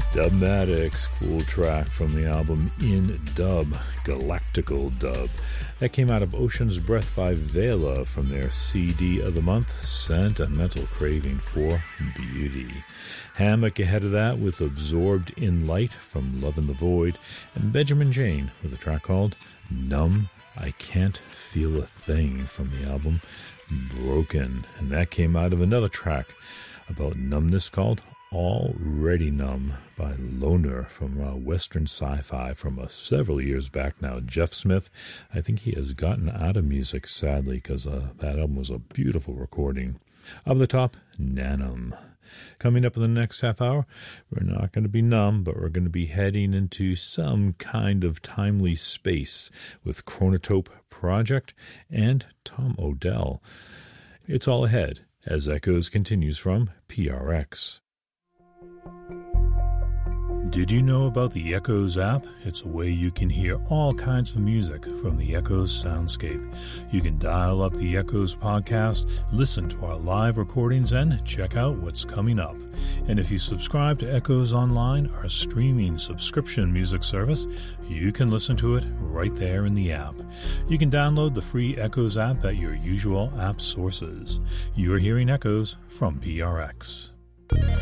Dubmatix, cool track from the album In Dub, Galactical Dub. That came out of Ocean's Breath by Vela from their CD of the month, Sentimental Craving for Beauty. Hammock ahead of that with Absorbed in Light from Love in the Void, and Benjamin Jane with a track called Numb, I Can't Feel a Thing from the album Broken. And that came out of another track about numbness called Already Numb by Loner from Western Sci-Fi from several years back now. Jeff Smith, I think he has gotten out of music, sadly, because that album was a beautiful recording. Up the top, Nanum. Coming up in the next half hour, we're not going to be numb, but we're going to be heading into some kind of timely space with Chronotope Project and Tom Odell. It's all ahead as Echoes continues from PRX. Did you know about the Echoes app? It's a way you can hear all kinds of music from the Echoes soundscape. You can dial up the Echoes podcast, listen to our live recordings, and check out what's coming up. And if you subscribe to Echoes Online, our streaming subscription music service, you can listen to it right there in the app. You can download the free Echoes app at your usual app sources. You're hearing Echoes from PRX.